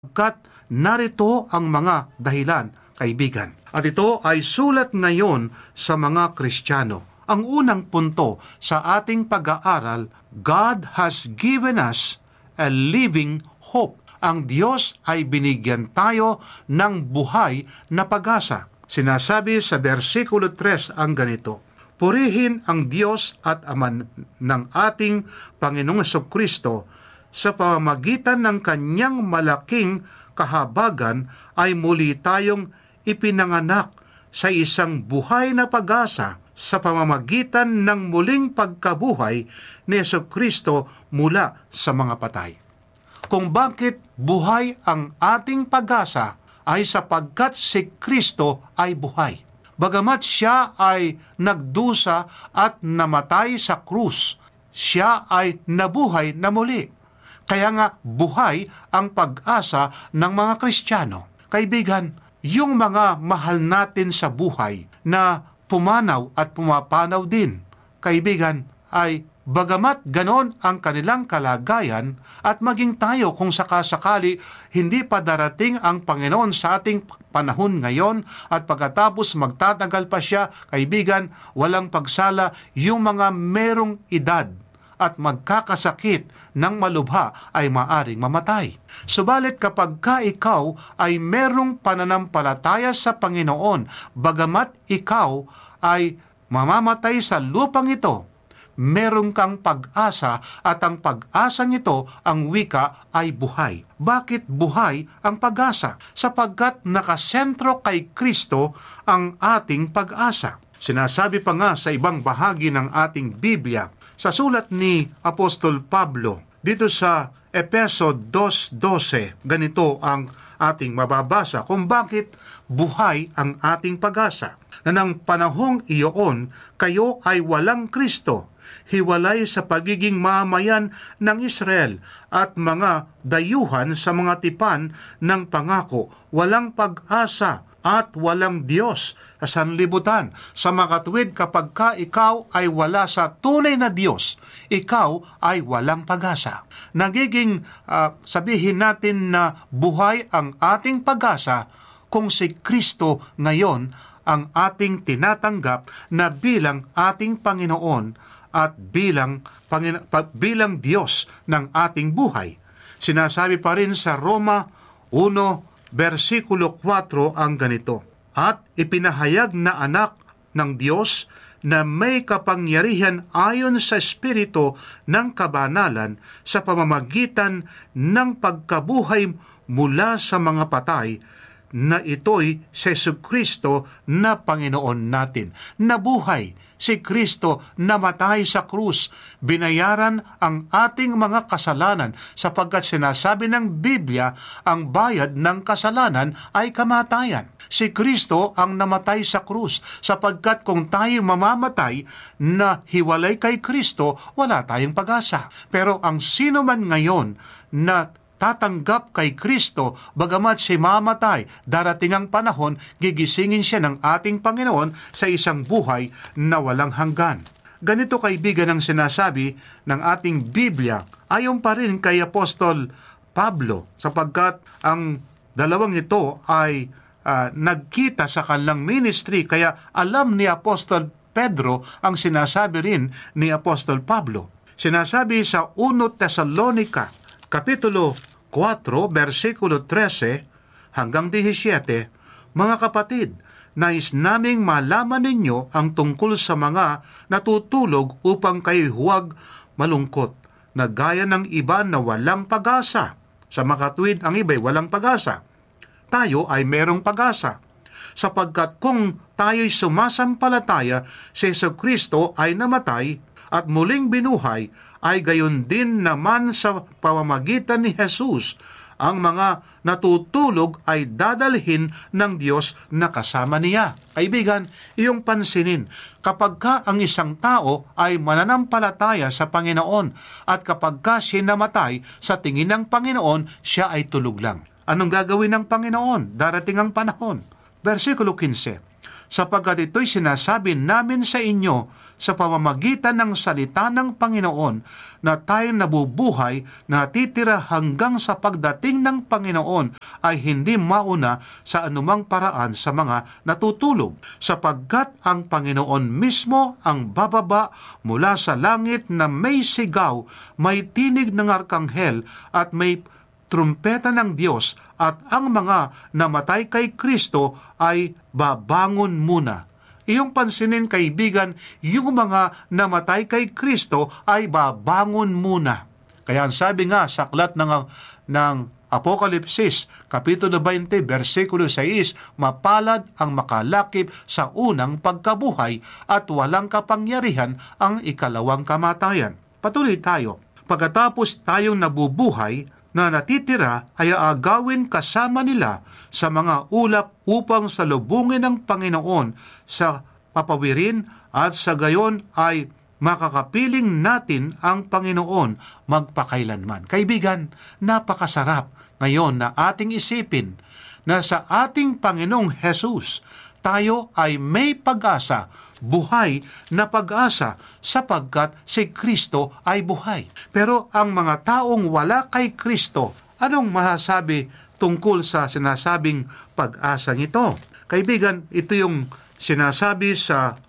Kat narito ang mga dahilan, kaibigan. At ito ay sulat ngayon sa mga Kristiyano. Ang unang punto sa ating pag-aaral, God has given us a living hope. Ang Diyos ay binigyan tayo ng buhay na pag-asa. Sinasabi sa versikulo 3 ang ganito, "Purihin ang Diyos at Ama ng ating Panginoong Jesucristo, sa pamamagitan ng kanyang malaking kahabagan ay muli tayong ipinanganak sa isang buhay na pag-asa sa pamamagitan ng muling pagkabuhay ni Jesucristo mula sa mga patay." Kung bakit buhay ang ating pag-asa ay sapagkat si Kristo ay buhay. Bagamat siya ay nagdusa at namatay sa krus, siya ay nabuhay na muli. Kaya nga buhay ang pag-asa ng mga Kristiyano. Kaibigan, yung mga mahal natin sa buhay na pumanaw at pumapanaw din, kaibigan, ay bagamat ganon ang kanilang kalagayan at maging tayo kung sakasakali hindi pa darating ang Panginoon sa ating panahon ngayon at pagkatapos magtatagal pa siya, kaibigan, walang pagsala yung mga merong edad at magkakasakit ng malubha ay maaring mamatay. Subalit kapag ikaw ay merong pananampalataya sa Panginoon, bagamat ikaw ay mamamatay sa lupang ito, meron kang pag-asa at ang pag-asang ito, ang wika, ay buhay. Bakit buhay ang pag-asa? Sapagkat nakasentro kay Kristo ang ating pag-asa. Sinasabi pa nga sa ibang bahagi ng ating Biblia, sa sulat ni Apostol Pablo, dito sa Efeso 2:12, ganito ang ating mababasa kung bakit buhay ang ating pag-asa. Na ng panahong iyon, kayo ay walang Kristo, hiwalay sa pagiging mamayan ng Israel at mga dayuhan sa mga tipan ng pangako, walang pag-asa at walang Diyos sa sanlibutan. Sa makatuwid, kapag ikaw ay wala sa tunay na Diyos, ikaw ay walang pag-asa. Nagiging sabihin natin na buhay ang ating pag-asa kung si Kristo ngayon ang ating tinatanggap na bilang ating Panginoon at bilang Diyos ng ating buhay. Sinasabi pa rin sa Roma 1, versikulo 4 ang ganito, "At ipinahayag na anak ng Diyos na may kapangyarihan ayon sa Espiritu ng kabanalan sa pamamagitan ng pagkabuhay mula sa mga patay, na ito'y si Jesucristo na Panginoon natin." Nabuhay si Kristo, namatay sa krus, binayaran ang ating mga kasalanan sapagkat sinasabi ng Biblia, ang bayad ng kasalanan ay kamatayan. Si Kristo ang namatay sa krus sapagkat kung tayo mamamatay na hiwalay kay Kristo, wala tayong pag-asa. Pero ang sino man ngayon na tatanggap kay Kristo, bagamat si mamatay, darating ang panahon, gigisingin siya ng ating Panginoon sa isang buhay na walang hanggan. Ganito, kaibigan, ang sinasabi ng ating Biblia, ayon pa rin kay Apostol Pablo, sapagkat ang dalawang ito ay nagkita sa kanilang ministry, kaya alam ni Apostol Pedro ang sinasabi rin ni Apostol Pablo. Sinasabi sa 1 Tesalonica, Kapitulo 4, versikulo 13 hanggang 17, "Mga kapatid, nais naming malaman ninyo ang tungkol sa mga natutulog upang kayo huwag malungkot, na gaya ng iba na walang pag-asa. Sa makatuwid, ang iba'y walang pag-asa. Tayo ay merong pag-asa. Sapagkat kung tayo'y sumasampalataya, si Jesucristo ay namatay at muling binuhay, ay gayon din naman sa pamamagitan ni Jesus, ang mga natutulog ay dadalhin ng Diyos na kasama niya." Kaibigan, iyong pansinin, kapag ang isang tao ay mananampalataya sa Panginoon at kapag siya namatay, sa tingin ng Panginoon, siya ay tulog lang. Anong gagawin ng Panginoon? Darating ang panahon. Versikulo 15, sapagkat ito'y sinasabi namin sa inyo sa pamamagitan ng salita ng Panginoon na tayong nabubuhay na titira hanggang sa pagdating ng Panginoon ay hindi mauna sa anumang paraan sa mga natutulog, sapagkat ang Panginoon mismo ang bababa mula sa langit na may sigaw, may tinig ng arkanghel at may trumpeta ng Diyos, at ang mga namatay kay Kristo ay babangon muna. Iyong pansinin, kaibigan, yung mga namatay kay Kristo ay babangon muna. Kaya ang sabi nga sa aklat ng Apokalipsis, Kapitulo 20, versikulo 6, mapalad ang makalakip sa unang pagkabuhay at walang kapangyarihan ang ikalawang kamatayan. Patuloy tayo. Pagkatapos tayong nabubuhay na natitira ay aagawin kasama nila sa mga ulap upang salubungin ng Panginoon sa papawirin, at sa gayon ay makakapiling natin ang Panginoon magpakailanman. Kaibigan, napakasarap ngayon na ating isipin na sa ating Panginoong Jesus tayo ay may pag-asa, buhay na pag-asa, sapagkat si Kristo ay buhay. Pero ang mga taong wala kay Kristo, anong masasabi tungkol sa sinasabing pag-asa nito? Kaibigan, ito yung sinasabi sa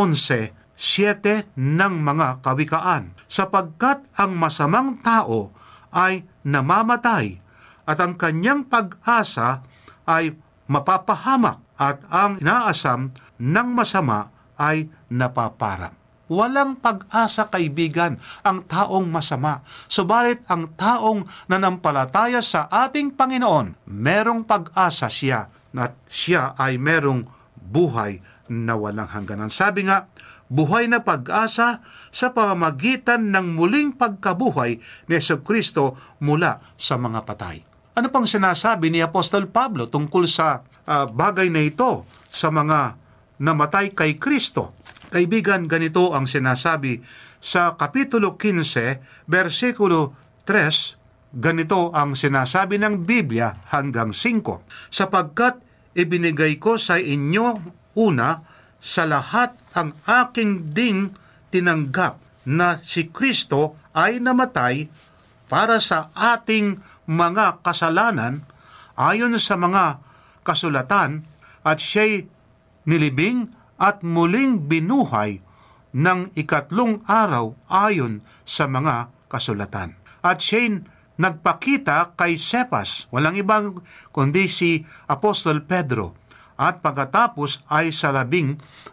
11:7 ng mga kawikaan. Sapagkat ang masamang tao ay namamatay at ang kanyang pag-asa ay mapapahamak at ang inaasam ng masama ay napaparang. Walang pag-asa, kaibigan, ang taong masama. Subalit ang taong nanampalataya sa ating Panginoon, merong pag-asa siya, at siya ay merong buhay na walang hangganan. Sabi nga, buhay na pag-asa sa pamamagitan ng muling pagkabuhay ni Jesucristo mula sa mga patay. Ano pang sinasabi ni Apostol Pablo tungkol sa bagay na ito sa mga namatay kay Kristo? Kaibigan, ganito ang sinasabi sa Kapitulo 15, versikulo 3, ganito ang sinasabi ng Biblia hanggang 5. Sapagkat ibinigay ko sa inyo una sa lahat ang aking ding tinanggap, na si Kristo ay namatay para sa ating mga kasalanan ayon sa mga kasulatan, at siya'y nilibing at muling binuhay ng ikatlong araw ayon sa mga kasulatan. At siya'y nagpakita kay Cephas, walang ibang kundi si Apostol Pedro, at pagkatapos ay sa 12.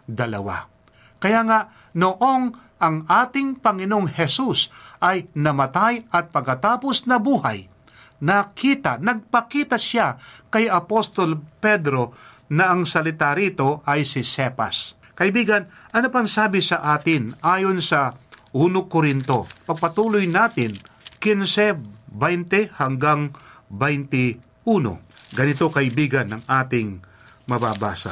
Kaya nga, noong ang ating Panginoong Jesus ay namatay at pagkatapos nabuhay, nagpakita siya kay Apostol Pedro na ang salita rito ay si Cephas. Kaibigan, ano pang sabi sa atin ayon sa 1 Korinto? Pagpatuloy natin, 15:20 hanggang 21. Ganito, kaibigan, ng ating mababasa.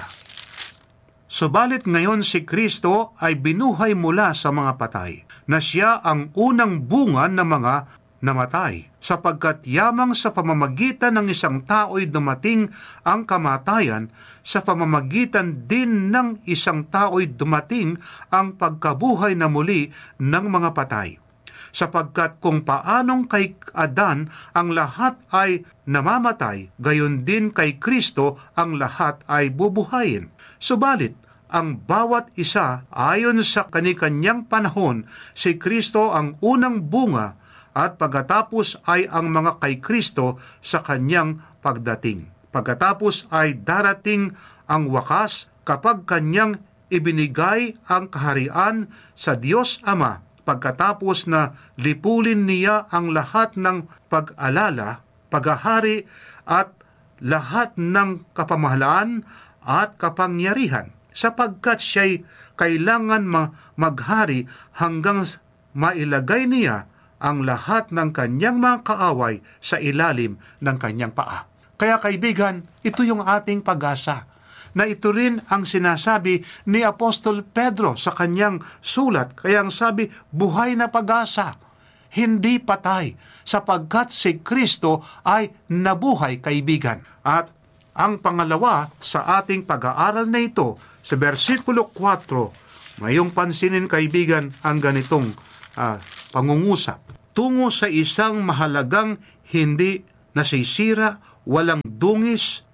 Subalit ngayon si Kristo ay binuhay mula sa mga patay, na siya ang unang bunga ng mga namatay, sapagkat yamang sa pamamagitan ng isang tao'y dumating ang kamatayan, sa pamamagitan din ng isang tao'y dumating ang pagkabuhay na muli ng mga patay. Sapagkat kung paanong kay Adan ang lahat ay namamatay, gayon din kay Kristo ang lahat ay bubuhayin. Subalit, ang bawat isa ayon sa kani-kanyang panahon, si Kristo ang unang bunga, at pagkatapos ay ang mga kay Kristo sa kanyang pagdating. Pagkatapos ay darating ang wakas kapag kanyang ibinigay ang kaharian sa Diyos Ama, pagkatapos na lipulin niya ang lahat ng pag-alala, paghahari at lahat ng kapamahalaan at kapangyarihan, sapagkat siya'y kailangan maghari hanggang mailagay niya ang lahat ng kanyang mga kaaway sa ilalim ng kanyang paa. Kaya kaibigan, ito yung ating pag-asa, na ito rin ang sinasabi ni Apostol Pedro sa kanyang sulat. Kaya ang sabi, buhay na pag-asa, hindi patay, sapagkat si Kristo ay nabuhay, kaibigan. At Ang pangalawa sa ating pag-aaral na ito, sa versikulo 4, ngayong pansinin kaibigan ang ganitong pangungusap. Tungo sa isang mahalagang hindi nasisira, walang dungis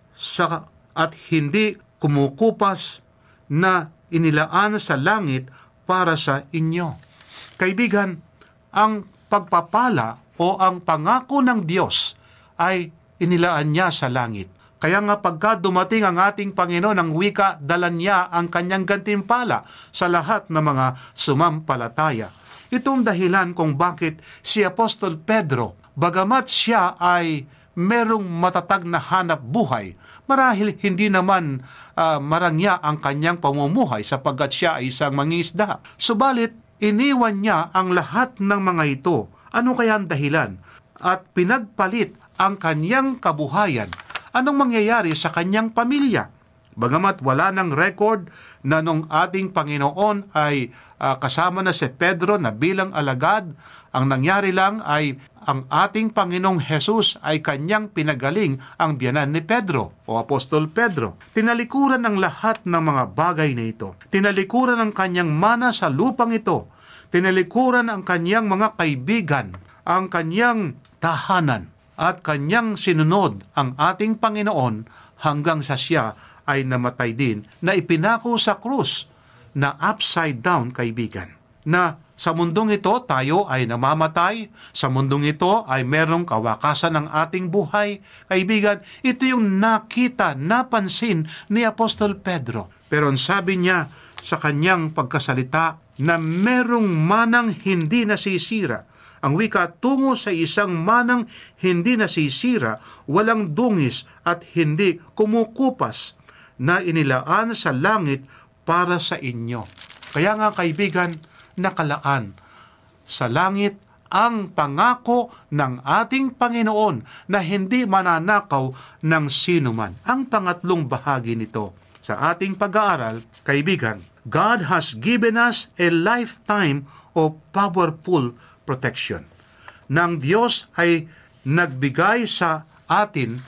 at hindi kumukupas na inilaan sa langit para sa inyo. Kaibigan, ang pagpapala o ang pangako ng Diyos ay inilaan niya sa langit. Kaya nga pagka dumating ang ating Panginoon ng wika, dala niya ang kanyang gantimpala sa lahat ng mga sumampalataya. Itong dahilan kung bakit si Apostol Pedro, bagamat siya ay merong matatag na hanap buhay, marahil hindi naman marangya ang kanyang pamumuhay sapagkat siya ay isang mangingisda. Subalit, iniwan niya ang lahat ng mga ito. Ano kaya ang dahilan? At pinagpalit ang kanyang kabuhayan. Anong mangyayari sa kanyang pamilya? Bagamat wala ng record na nung ating Panginoon ay kasama na si Pedro na bilang alagad, ang nangyari lang ay ang ating Panginoong Jesus ay kanyang pinagaling ang biyanan ni Pedro o Apostol Pedro. Tinalikuran ang lahat ng mga bagay na ito. Tinalikuran ang kanyang mana sa lupang ito. Tinalikuran ang kanyang mga kaibigan, ang kanyang tahanan, at kanyang sinunod ang ating Panginoon hanggang sa siya ay namatay din, na ipinako sa krus na upside down, kaibigan. Na sa mundong ito tayo ay namamatay, sa mundong ito ay merong kawakasan ng ating buhay. Kaibigan, ito yung nakita, napansin ni Apostol Pedro. Pero ang sabi niya sa kanyang pagkasalita na merong manang hindi nasisira. Ang wika, tungo sa isang manang hindi nasisira, walang dungis at hindi kumukupas na inilaan sa langit para sa inyo. Kaya nga kaibigan, nakalaan sa langit ang pangako ng ating Panginoon na hindi mananakaw ng sinuman. Ang pangatlong bahagi nito sa ating pag-aaral, kaibigan, God has given us a lifetime of powerful protection. Nang Diyos ay nagbigay sa atin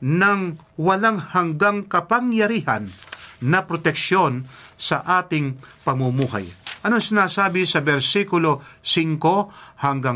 ng walang hanggang kapangyarihan na proteksyon sa ating pamumuhay. Anong sinasabi sa versikulo 5 hanggang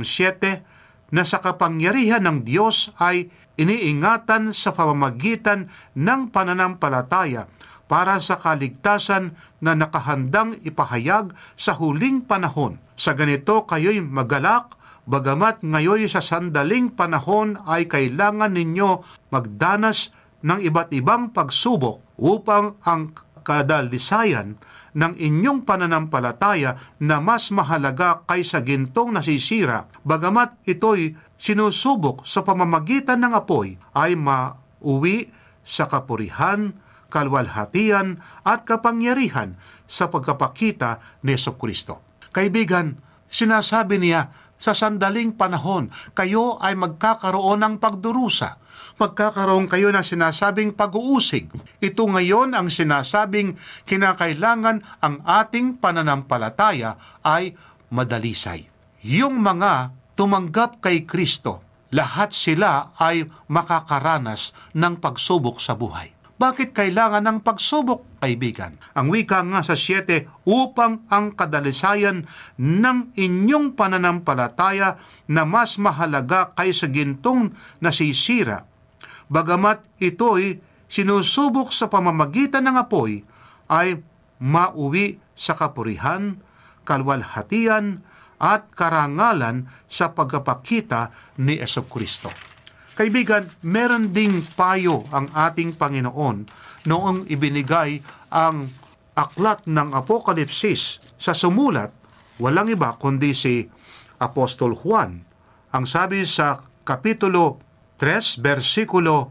7? Na sa kapangyarihan ng Diyos ay iniingatan sa pamamagitan ng pananampalataya para sa kaligtasan na nakahandang ipahayag sa huling panahon. Sa ganito kayo'y magalak, bagamat ngayon sa sandaling panahon ay kailangan ninyo magdanas ng iba't ibang pagsubok upang ang kadalisayan ng inyong pananampalataya na mas mahalaga kaysa gintong nasisira, bagamat ito'y sinusubok sa pamamagitan ng apoy, ay mauwi sa kapurihan, kalwalhatian at kapangyarihan sa pagkapakita ni Jesucristo. Kaibigan, sinasabi niya, sa sandaling panahon, kayo ay magkakaroon ng pagdurusa. Magkakaroon kayo ng sinasabing pag-uusig. Ito ngayon ang sinasabing kinakailangan ang ating pananampalataya ay madalisay. Yung mga tumanggap kay Kristo, lahat sila ay makakaranas ng pagsubok sa buhay. Bakit kailangan ng pagsubok, kaibigan? Ang wika nga sa 7, upang ang kadalisayan ng inyong pananampalataya na mas mahalaga kaysa gintong nasisira, bagamat ito'y sinusubok sa pamamagitan ng apoy, ay mauwi sa kapurihan, kalwalhatian, at karangalan sa pagkapakita ni Jesucristo. Kaibigan, meron ding payo ang ating Panginoon noong ibinigay ang aklat ng Apokalipsis sa sumulat, walang iba kundi si Apostol Juan. Ang sabi sa Kapitulo 3, versikulo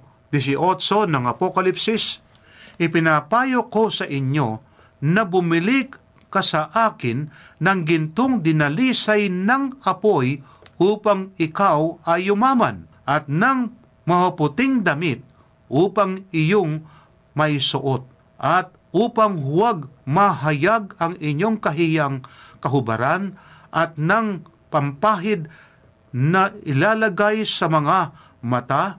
18 ng Apokalipsis, ipinapayo ko sa inyo na bumili ka sa akin ng gintong dinalisay ng apoy upang ikaw ay yumaman, at ng maputing damit upang iyong may suot, at upang huwag mahayag ang inyong kahiyang kahubaran, at ng pampahid na ilalagay sa mga mata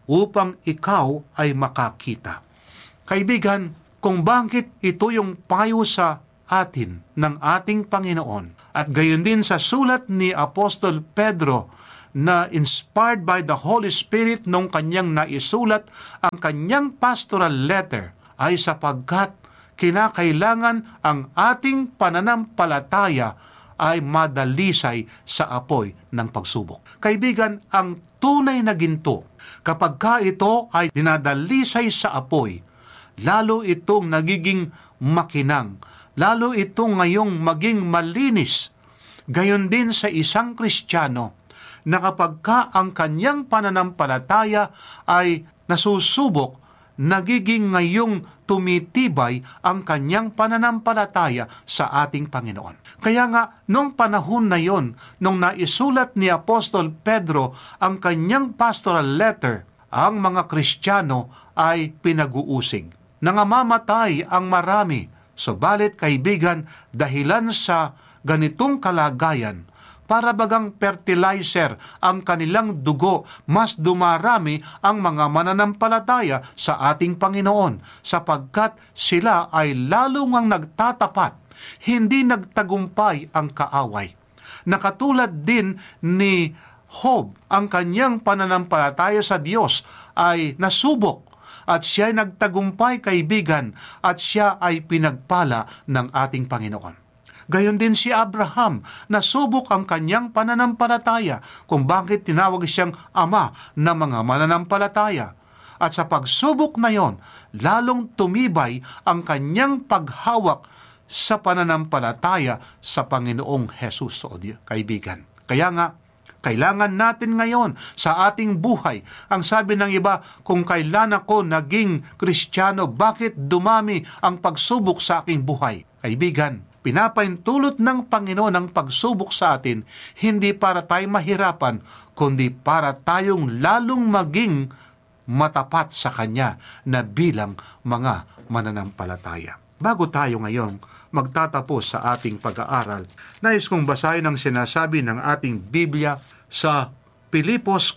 upang ikaw ay makakita. Kaibigan, kung bakit ito yung payo sa atin ng ating Panginoon, at gayon din sa sulat ni Apostol Pedro na inspired by the Holy Spirit nung kanyang naisulat ang kanyang pastoral letter, ay sapagkat kinakailangan ang ating pananampalataya ay madalisay sa apoy ng pagsubok. Kaibigan, ang tunay na ginto, kapag ka ito ay dinadalisay sa apoy, lalo itong nagiging makinang, lalo itong ngayong maging malinis. Gayon din sa isang Kristiyano, na kapag ka ang kanyang pananampalataya ay nasusubok, nagiging ngayong tumitibay ang kanyang pananampalataya sa ating Panginoon. Kaya nga, nung panahon na yon, nung naisulat ni Apostol Pedro ang kanyang pastoral letter, ang mga Kristiyano ay pinag-uusig. Nangamamatay ang marami, subalit kaibigan, dahilan sa ganitong kalagayan, para bagang fertilizer ang kanilang dugo, mas dumarami ang mga mananampalataya sa ating Panginoon, sapagkat sila ay lalong ang nagtatapat, hindi nagtagumpay ang kaaway. Nakatulad din ni Job, ang kanyang pananampalataya sa Diyos ay nasubok, at siya ay nagtagumpay, kaibigan, at siya ay pinagpala ng ating Panginoon. Gayon din si Abraham, nasubok ang kanyang pananampalataya, kung bakit tinawag siyang ama ng mga mananampalataya. At sa pagsubok na yon, lalong tumibay ang kanyang paghawak sa pananampalataya sa Panginoong Jesus, kaibigan. Kaya nga, kailangan natin ngayon sa ating buhay. Ang sabi ng iba, kung kailan ako naging Kristiyano, bakit dumami ang pagsubok sa aking buhay? Kaibigan, pinapaintulot ng Panginoon ang pagsubok sa atin, hindi para tayo mahirapan, kundi para tayong lalong maging matapat sa Kanya na bilang mga mananampalataya. Bago tayo ngayong magtatapos sa ating pag-aaral, nais kong basahin ang sinasabi ng ating Biblia sa Pilipos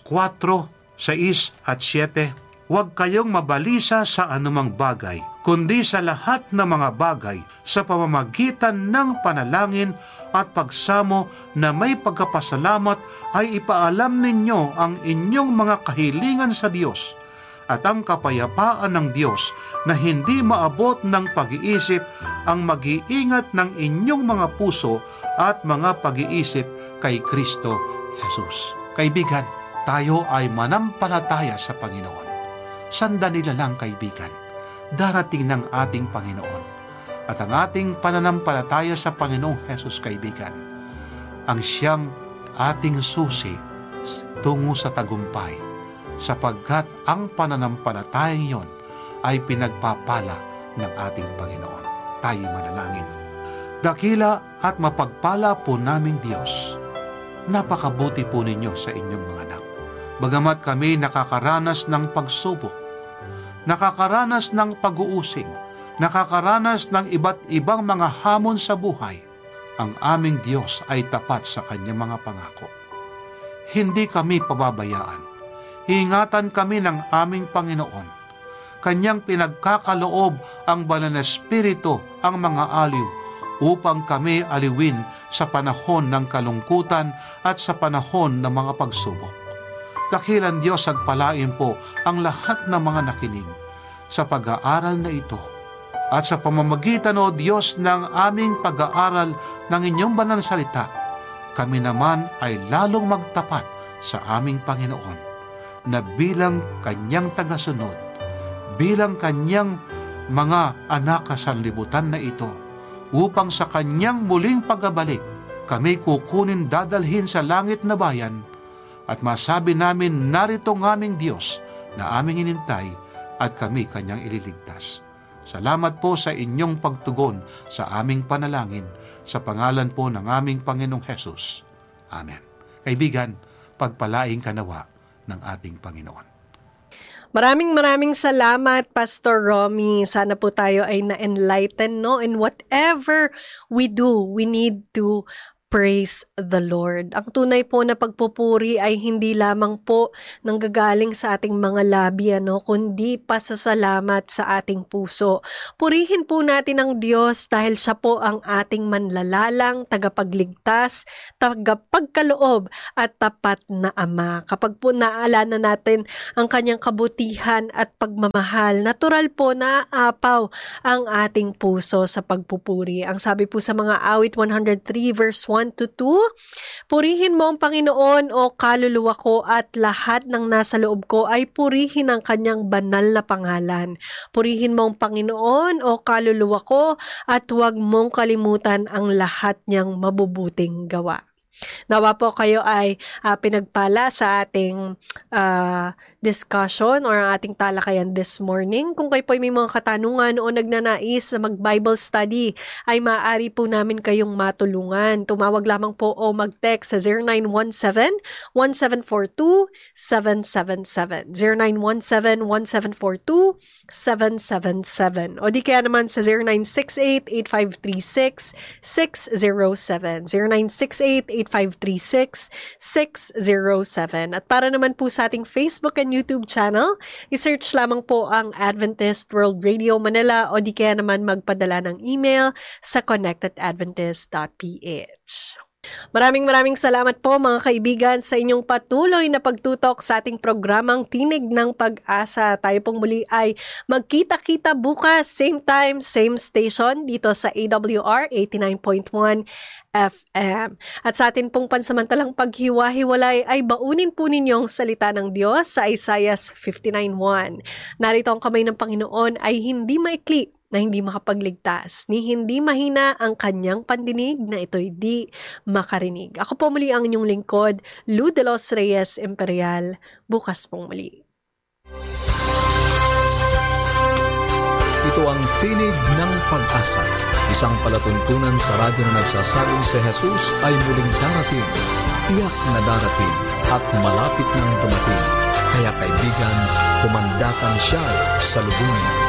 4:6 at 7. Huwag kayong mabalisa sa anumang bagay, kundi sa lahat ng mga bagay, sa pamamagitan ng panalangin at pagsamo na may pagkapasalamat ay ipaalam ninyo ang inyong mga kahilingan sa Diyos, at ang kapayapaan ng Diyos na hindi maabot ng pag-iisip ang mag-iingat ng inyong mga puso at mga pag-iisip kay Kristo Jesus. Kaibigan, tayo ay manampalataya sa Panginoon. Sandali lang, kaibigan, darating ng ating Panginoon. At ang ating pananampalataya sa Panginoong Jesus, kaibigan, ang siyang ating susi tungo sa tagumpay, sapagkat ang pananampalatayang yon ay pinagpapala ng ating Panginoon. Tayo manalangin. Dakila at mapagpala po naming Diyos, napakabuti po ninyo sa inyong mga anak. Bagamat kami nakakaranas ng pagsubok, nakakaranas ng pag-uusig, nakakaranas ng iba't ibang mga hamon sa buhay, ang aming Diyos ay tapat sa Kanyang mga pangako. Hindi kami pababayaan. Ingatan kami ng aming Panginoon. Kanyang pinagkakaloob ang Banal na Espiritu, ang mga aliw, upang kami aliwin sa panahon ng kalungkutan at sa panahon ng mga pagsubok. Dakilan Diyos, agpalain po ang lahat ng mga nakinig sa pag-aaral na ito, at sa pamamagitan, O Diyos, ng aming pag-aaral ng inyong banal na salita, kami naman ay lalong magtapat sa aming Panginoon na bilang Kanyang tagasunod, bilang Kanyang mga anak sa sanlibutan na ito, upang sa Kanyang muling pagbabalik, kami kukunin dadalhin sa langit na bayan, at masabi namin, narito ng aming Diyos na aming inintay, at kami Kanyang ililigtas. Salamat po sa inyong pagtugon sa aming panalangin, sa pangalan po ng aming Panginoong Hesus. Amen. Kaibigan, pagpalaing kanawa ng ating Panginoon. Maraming salamat, Pastor Romy. Sana po tayo ay na-enlighten, no? And whatever we do, we need to Praise the Lord. Ang tunay po na pagpupuri ay hindi lamang po nanggagaling sa ating mga labi, kundi pasasalamat sa ating puso. Purihin po natin ang Diyos dahil siya po ang ating manlalalang, tagapagligtas, tagapagkaloob at tapat na Ama. Kapag po naalala natin ang kanyang kabutihan at pagmamahal, natural po na aapaw ang ating puso sa pagpupuri. Ang sabi po sa mga awit 103 verse 1-2, purihin mo ang Panginoon o kaluluwa ko at lahat ng nasa loob ko ay purihin ang kanyang banal na pangalan. Purihin mo ang Panginoon o kaluluwa ko at huwag mong kalimutan ang lahat niyang mabubuting gawa. Nawa po kayo ay pinagpala sa ating discussion or ating talakayan this morning. Kung kayo po ay may mga katanungan o nagnanais na mag-Bible study, ay maaari po namin kayong matulungan. Tumawag lamang po o mag-text sa 0917-1742-777. 0917-1742-777. O di kaya naman sa 0968-8536-607. 0968-8536-607. At para naman po sa ating Facebook and YouTube channel, isearch lamang po ang Adventist World Radio Manila o di kaya naman magpadala ng email sa connectedadventist.ph. Maraming salamat po mga kaibigan sa inyong patuloy na pagtutok sa ating programang Tinig ng Pag-asa. Tayo pong muli ay magkita-kita bukas, same time, same station dito sa AWR 89.1 FM. At sa atin pong pansamantalang paghiwa-hiwalay ay baunin po ninyong salita ng Diyos sa Isaiah 59:1. Narito ang kamay ng Panginoon ay hindi maikli na hindi makapagligtas, ni hindi mahina ang kanyang pandinig na ito'y di makarinig. Ako po muli ang inyong lingkod, Lou de los Reyes Imperial. Bukas pong muli. Ito ang Tinig ng Pag-asa, isang palatuntunan sa radyo na nagsasabing si Jesus ay muling darating, tiyak na darating at malapit nang dumating. Kaya kaibigan, kumandakan siya sa lubungin.